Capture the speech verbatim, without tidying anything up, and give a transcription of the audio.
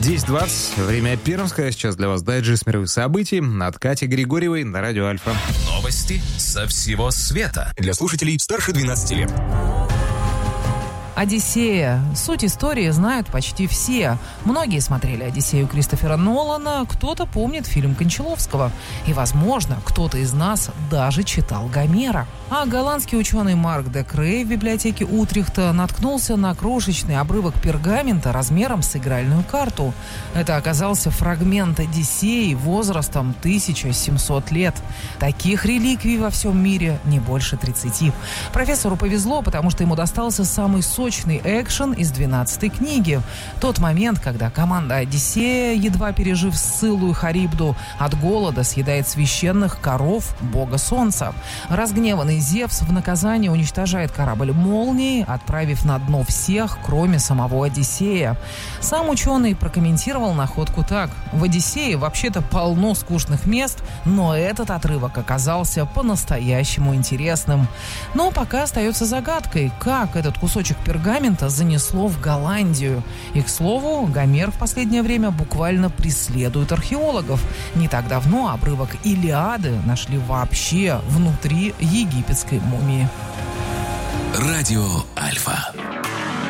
десять двадцать. Время пермское. Сейчас для вас дайджест мировых событий от Кати Григорьевой на радио Альфа. Новости со всего света. Для слушателей старше двенадцати лет. «Одиссея». Суть истории знают почти все. Многие смотрели «Одиссею» Кристофера Нолана, кто-то помнит фильм Кончаловского. И, возможно, кто-то из нас даже читал Гомера. А голландский ученый Марк де Крей в библиотеке Утрехта наткнулся на крошечный обрывок пергамента размером с игральную карту. Это оказался фрагмент «Одиссеи» возрастом тысяча семьсот лет. Таких реликвий во всем мире не больше тридцати. Профессору повезло, потому что ему достался самый сочный экшен из двенадцатой книги. Тот момент, когда команда Одиссея, едва пережив Сциллу и Харибду, от голода съедает священных коров бога солнца. Разгневанный Зевс в наказание уничтожает корабль молнией, отправив на дно всех, кроме самого Одиссея. Сам ученый прокомментировал находку так: в Одиссее вообще-то полно скучных мест, но этот отрывок оказался по-настоящему интересным. Но пока остается загадкой, как этот кусочек пергамента занесло в Голландию. И, к слову, Гомер в последнее время буквально преследует археологов. Не так давно обрывок Илиады нашли вообще внутри египетской мумии. Радио Альфа.